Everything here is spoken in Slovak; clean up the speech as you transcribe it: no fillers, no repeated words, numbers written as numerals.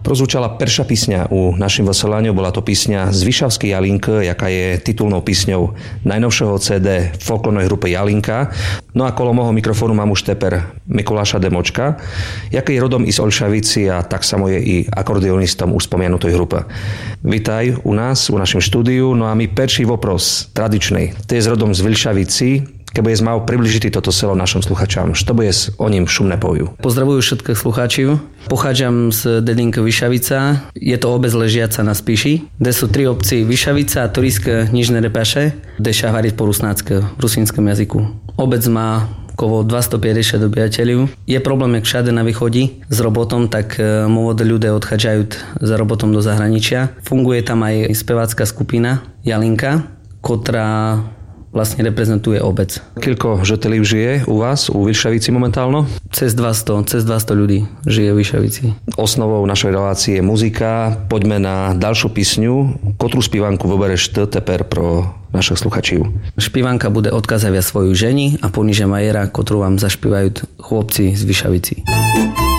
Prozvučala perša písňa u našim Veseláňov, bola to písňa z Vyšavskej Jalinky, jaká je titulnou písňou najnovšieho CD folklórnej grupy Jalinka. No a kolo môjho mikrofónu mám už teper Mikuláša Demočka, jaký je rodom i z Olšavici a tak samo je i akordionistom už spomenutej grupy. Vitaj u nás, u našom štúdiu, no a my perší vopros tradičnej, to je z rodom z Vilšavici. Keby je mal približiť toto selo našim sluchačám, što bude o ním šumné pojú. Pozdravujem všetkých slucháčov. Pochádzam z dedinky Vyšavica. Je to obec ležiaca na Spiši, kde sú 3 obci Vyšavica, Turíske, Nižné Repaše, kde sa hovorí po rusnácke, v rusínskom jazyku. Obec má okolo 250 obyvateľov. Je problém, jak všade na východi s robotom, tak mladí ľudia odchádzajú za robotom do zahraničia. Funguje tam aj spevácka skupina Jalinka, ktorá vlastne reprezentuje obec. Koľko žotelív žije u vás, u Vilšavici momentálno? Cez 200 ľudí žije v Vilšavici. Osnovou našej relácie je muzika. Poďme na ďalšiu písňu. Kotrú spívanku vybereš ty teper pro našich sluchačov? Špívanka bude odkazavia svoju ženi a poniže Majera, ktorú vám zašpívajú chlopci z Vyšavici.